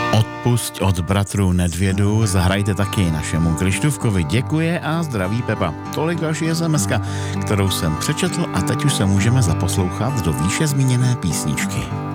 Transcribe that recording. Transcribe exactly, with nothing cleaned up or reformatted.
Odpusť od bratrů Nedvědů, zahrajte taky našemu Krištůvkovi. Děkuje a zdraví Pepa. Tolik další es em eska, kterou jsem přečetl a teď už se můžeme zaposlouchat do výše zmíněné písničky.